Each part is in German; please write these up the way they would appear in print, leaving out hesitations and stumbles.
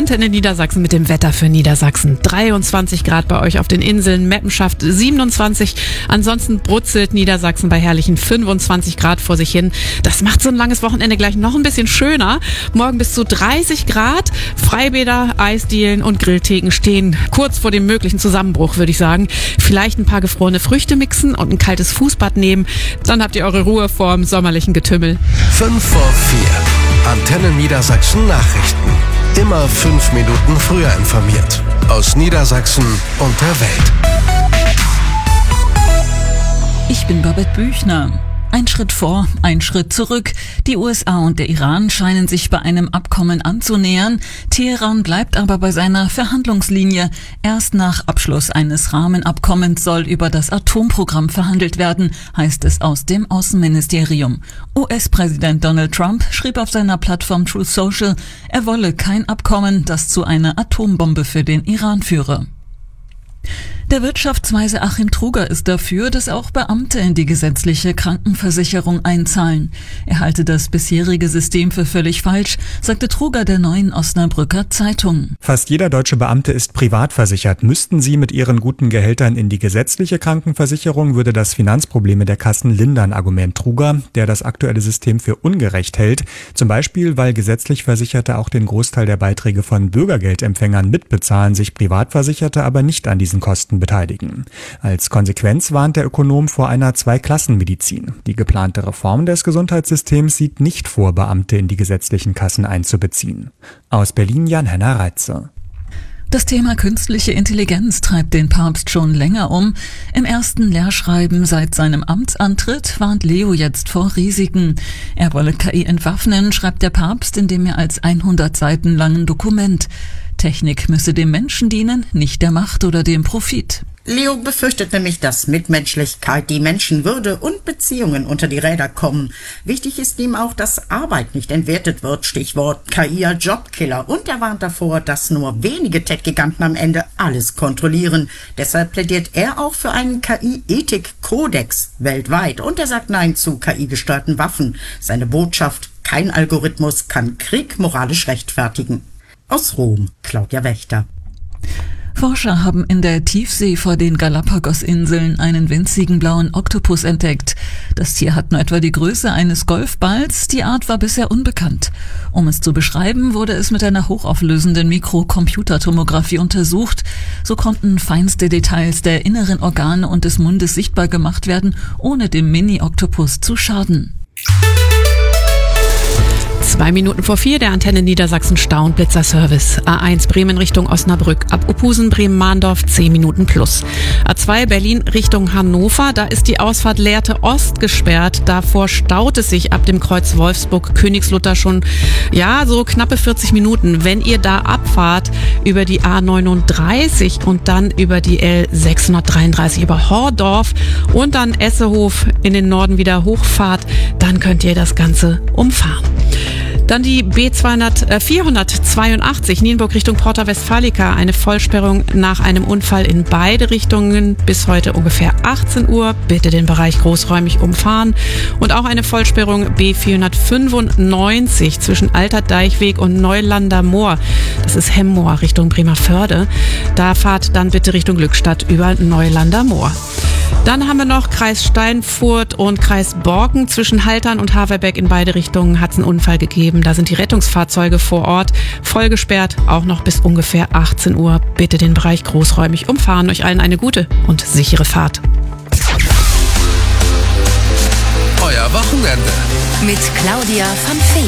Antenne Niedersachsen mit dem Wetter für Niedersachsen. 23 Grad bei euch auf den Inseln, Meppen schafft 27. Ansonsten brutzelt Niedersachsen bei herrlichen 25 Grad vor sich hin. Das macht so ein langes Wochenende gleich noch ein bisschen schöner. Morgen bis zu 30 Grad. Freibäder, Eisdielen und Grilltheken stehen kurz vor dem möglichen Zusammenbruch, würde ich sagen. Vielleicht ein paar gefrorene Früchte mixen und ein kaltes Fußbad nehmen. Dann habt ihr eure Ruhe vorm sommerlichen Getümmel. 5 vor 4. Antenne Niedersachsen Nachrichten. Immer 5 Minuten früher informiert. Aus Niedersachsen und der Welt. Ich bin Babette Büchner. Ein Schritt vor, ein Schritt zurück. Die USA und der Iran scheinen sich bei einem Abkommen anzunähern. Teheran bleibt aber bei seiner Verhandlungslinie. Erst nach Abschluss eines Rahmenabkommens soll über das Atomprogramm verhandelt werden, heißt es aus dem Außenministerium. US-Präsident Donald Trump schrieb auf seiner Plattform Truth Social, er wolle kein Abkommen, das zu einer Atombombe für den Iran führe. Der Wirtschaftsweise Achim Truger ist dafür, dass auch Beamte in die gesetzliche Krankenversicherung einzahlen. Er halte das bisherige System für völlig falsch, sagte Truger der Neuen Osnabrücker Zeitung. Fast jeder deutsche Beamte ist privat versichert. Müssten sie mit ihren guten Gehältern in die gesetzliche Krankenversicherung, würde das Finanzprobleme der Kassen lindern, Argument Truger, der das aktuelle System für ungerecht hält. Zum Beispiel, weil gesetzlich Versicherte auch den Großteil der Beiträge von Bürgergeldempfängern mitbezahlen, sich Privatversicherte aber nicht an diesen Kosten beteiligen. Als Konsequenz warnt der Ökonom vor einer Zweiklassenmedizin. Die geplante Reform des Gesundheitssystems sieht nicht vor, Beamte in die gesetzlichen Kassen einzubeziehen. Aus Berlin Jan-Henner Reitze. Das Thema künstliche Intelligenz treibt den Papst schon länger um. Im ersten Lehrschreiben seit seinem Amtsantritt warnt Leo jetzt vor Risiken. Er wolle KI entwaffnen, schreibt der Papst in dem mehr als 100 Seiten langen Dokument. Technik müsse dem Menschen dienen, nicht der Macht oder dem Profit. Leo befürchtet nämlich, dass Mitmenschlichkeit, die Menschenwürde und Beziehungen unter die Räder kommen. Wichtig ist ihm auch, dass Arbeit nicht entwertet wird, Stichwort KI als Jobkiller. Und er warnt davor, dass nur wenige Tech-Giganten am Ende alles kontrollieren. Deshalb plädiert er auch für einen KI-Ethik-Kodex weltweit. Und er sagt Nein zu KI-gesteuerten Waffen. Seine Botschaft: kein Algorithmus kann Krieg moralisch rechtfertigen. Aus Rom, Claudia Wächter. Forscher haben in der Tiefsee vor den Galapagos-Inseln einen winzigen blauen Oktopus entdeckt. Das Tier hat nur etwa die Größe eines Golfballs, die Art war bisher unbekannt. Um es zu beschreiben, wurde es mit einer hochauflösenden Mikrocomputertomographie untersucht. So konnten feinste Details der inneren Organe und des Mundes sichtbar gemacht werden, ohne dem Mini-Oktopus zu schaden. 2 Minuten vor 4, der Antenne Niedersachsen Stauenblitzer-Service. A1 Bremen Richtung Osnabrück. Ab Uphusen Bremen-Mahndorf 10 Minuten plus. A2 Berlin Richtung Hannover. Da ist die Ausfahrt Lehrte Ost gesperrt. Davor staut es sich ab dem Kreuz Wolfsburg-Königslutter schon, so knappe 40 Minuten. Wenn ihr da abfahrt über die A39 und dann über die L633 über Hordorf und dann Essehof in den Norden wieder hochfahrt, dann könnt ihr das Ganze umfahren. Dann die B482 Nienburg Richtung Porta Westfalica. Eine Vollsperrung nach einem Unfall in beide Richtungen bis heute ungefähr 18 Uhr. Bitte den Bereich großräumig umfahren. Und auch eine Vollsperrung B495 zwischen Alter Deichweg und Neulander Moor. Das ist Hemmoor Richtung Bremervörde. Da fahrt dann bitte Richtung Glückstadt über Neulander Moor. Dann haben wir noch Kreis Steinfurt und Kreis Borken. Zwischen Haltern und Haverbeck in beide Richtungen hat es einen Unfall gegeben. Da sind die Rettungsfahrzeuge vor Ort voll gesperrt, auch noch bis ungefähr 18 Uhr. Bitte den Bereich großräumig umfahren. Euch allen eine gute und sichere Fahrt. Euer Wochenende. Mit Claudia von Feen.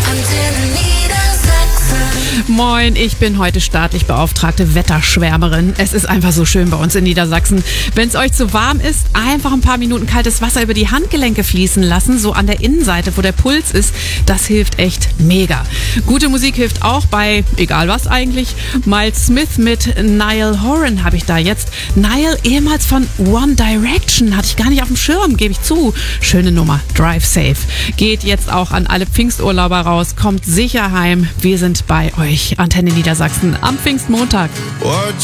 Moin, ich bin heute staatlich beauftragte Wetterschwärmerin. Es ist einfach so schön bei uns in Niedersachsen. Wenn es euch zu warm ist, einfach ein paar Minuten kaltes Wasser über die Handgelenke fließen lassen, so an der Innenseite, wo der Puls ist. Das hilft echt mega. Gute Musik hilft auch bei, egal was eigentlich. Miles Smith mit Niall Horan habe ich da jetzt. Niall, ehemals von One Direction, hatte ich gar nicht auf dem Schirm, gebe ich zu. Schöne Nummer, Drive Safe. Geht jetzt auch an alle Pfingsturlauber raus, kommt sicher heim. Wir sind bei euch. Antenne Niedersachsen am Pfingstmontag.